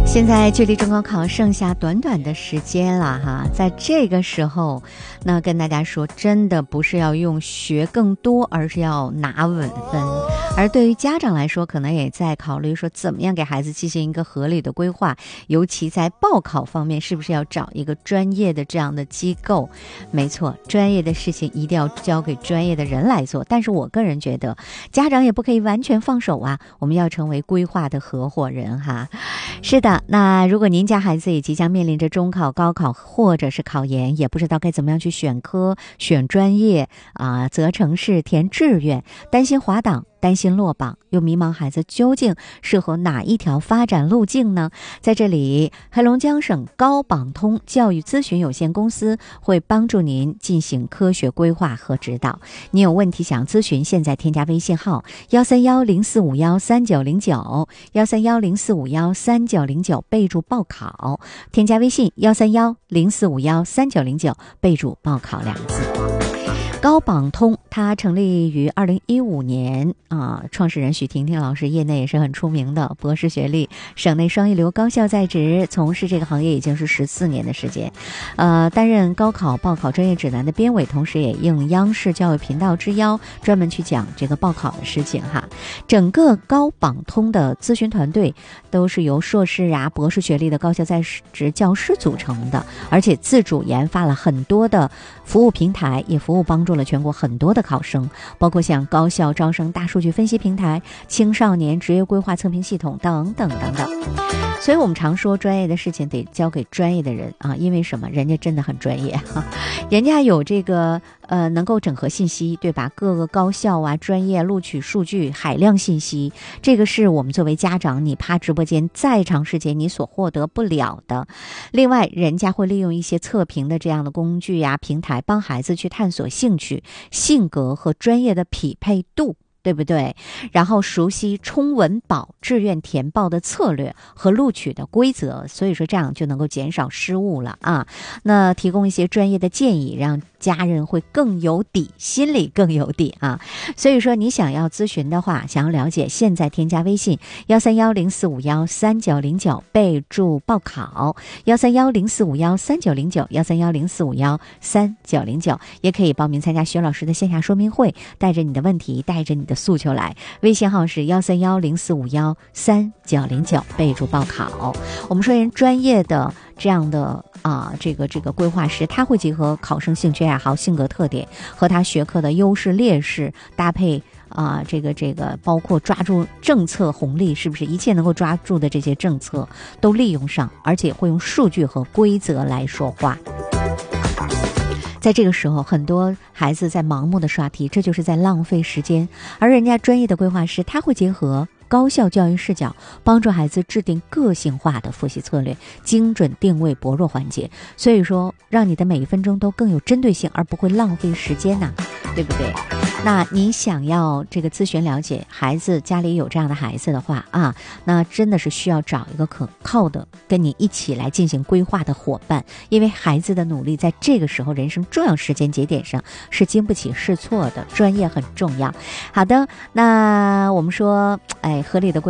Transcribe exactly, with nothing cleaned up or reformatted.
现在距离中高考剩下短短的时间了哈，在这个时候，那跟大家说，真的不是要用学更多，而是要拿稳分。而对于家长来说，可能也在考虑说，怎么样给孩子进行一个合理的规划，尤其在报考方面，是不是要找一个专业的这样的机构？没错，专业的事情一定要交给专业的人来做。但是我个人觉得，家长也不可以完全放手啊，我们要成为规划的合伙人哈。是的，那如果您家孩子也即将面临着中考、高考或者是考研，也不知道该怎么样去选科、选专业啊、择城市、填志愿，担心滑档，担心落榜，又迷茫孩子究竟适合哪一条发展路径呢？在这里，黑龙江省高榜通教育咨询有限公司会帮助您进行科学规划和指导。你有问题想咨询，现在添加微信号幺三幺零四五幺三九零九幺三幺零四五幺三九零九，备注报考。添加微信幺三幺零四五幺三九零九，备注报考两个字。高榜通它成立于二零一五年啊，创始人许婷婷老师业内也是很出名的，博士学历，省内双一流高校在职，从事这个行业已经是十四年的时间，呃，担任高考报考专业指南的编委，同时也应央视教育频道之邀，专门去讲这个报考的事情哈。整个高榜通的咨询团队都是由硕士啊、博士学历的高校在职教师组成的，而且自主研发了很多的服务平台，也服务帮助了全国很多的考生，包括像高校招生大数据分析平台、青少年职业规划测评系统等等等等。所以我们常说专业的事情得交给专业的人啊，因为什么？人家真的很专业哈，人家有这个呃能够整合信息，对吧？各个高校啊、专业录取数据、海量信息，这个是我们作为家长，你趴直播间再长时间你所获得不了的。另外，人家会利用一些测评的这样的工具呀、平台，帮孩子去探索兴趣、性格和专业的匹配度。对不对？然后熟悉冲文保志愿填报的策略和录取的规则，所以说这样就能够减少失误了啊。那提供一些专业的建议，让家人会更有底，心里更有底啊。所以说你想要咨询的话，想要了解，现在添加微信幺三幺零四五幺三九零九，备注报考幺三幺零四五幺三九零九幺三幺零四五幺三九零九，也可以报名参加薛老师的线下说明会，带着你的问题，带着你的诉求来，微信号是幺三幺零四五幺三九零九，备注报考。我们说人专业的这样的啊，这个这个规划师，他会结合考生兴趣爱好、性格特点和他学科的优势劣势搭配啊，这个这个包括抓住政策红利，是不是一切能够抓住的这些政策都利用上，而且会用数据和规则来说话。在这个时候，很多孩子在盲目的刷题，这就是在浪费时间。而人家专业的规划师，他会结合高校教育视角，帮助孩子制定个性化的复习策略，精准定位薄弱环节。所以说，让你的每一分钟都更有针对性，而不会浪费时间呐、啊，对不对？那你想要这个咨询了解孩子，家里有这样的孩子的话啊，那真的是需要找一个可靠的跟你一起来进行规划的伙伴，因为孩子的努力在这个时候人生重要时间节点上是经不起试错的，专业很重要。好的，那我们说哎，合理的规